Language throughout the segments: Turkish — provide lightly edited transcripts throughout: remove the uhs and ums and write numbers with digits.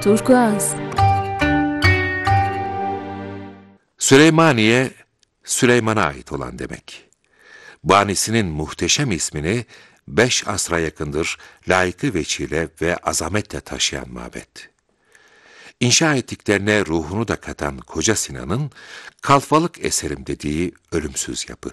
Turkuaz. Süleymaniye, Süleyman'a ait olan demek. Banisinin muhteşem ismini 5 asra yakındır layıkı veçile ve azametle taşıyan mabet. İnşa ettiklerine ruhunu da katan Koca Sinan'ın kalfalık eserim dediği ölümsüz yapı.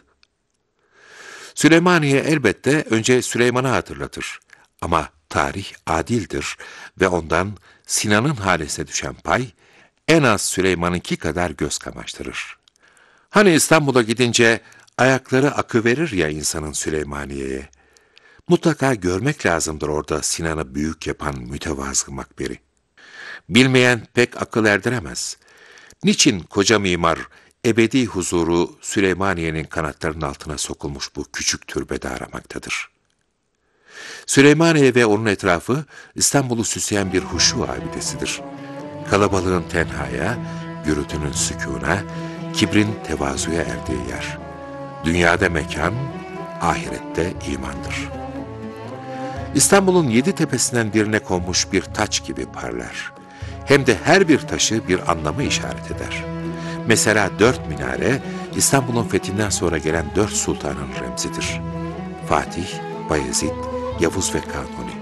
Süleymaniye elbette önce Süleyman'ı hatırlatır ama tarih adildir ve ondan Sinan'ın hanesine düşen pay en az Süleyman'ınki kadar göz kamaştırır. Hani İstanbul'a gidince ayakları akıverir ya insanın Süleymaniye'ye. Mutlaka görmek lazımdır orada Sinan'ı büyük yapan mütevazı makberi. Bilmeyen pek akıl erdiremez. Niçin koca mimar ebedi huzuru Süleymaniye'nin kanatlarının altına sokulmuş bu küçük türbede aramaktadır? Süleymaniye ve onun etrafı İstanbul'u süsleyen bir huşu abidesidir. Kalabalığın tenhaya, gürültünün sükûna, kibrin tevazuya erdiği yer. Dünyada mekan, ahirette imandır. İstanbul'un 7 tepesinden birine konmuş bir taç gibi parlar. Hem de her bir taşı bir anlamı işaret eder. Mesela 4 minare, İstanbul'un fethinden sonra gelen 4 sultanın remzidir. Fatih, Bayezid, Yavuz ve Kanuni.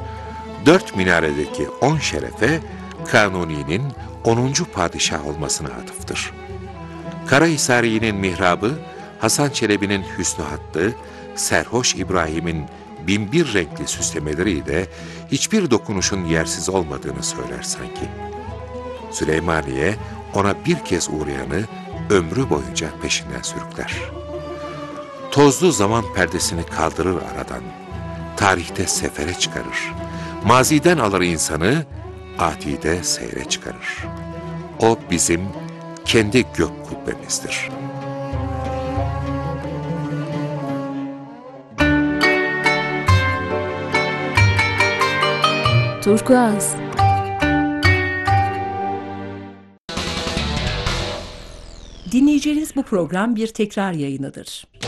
4 minaredeki 10 şerefe, Kanuni'nin 10. padişah olmasına atıftır. Karahisari'nin mihrabı, Hasan Çelebi'nin hüsnü hattı, Serhoş İbrahim'in binbir renkli süslemeleriyle hiçbir dokunuşun yersiz olmadığını söyler sanki. Süleymaniye ona bir kez uğrayanı ömrü boyunca peşinden sürükler. Tozlu zaman perdesini kaldırır aradan, tarihte sefere çıkarır, maziden alır insanı, atide seyre çıkarır. O bizim kendi gök kubbemizdir. Turkuaz. Dinleyeceğiniz bu program bir tekrar yayınıdır.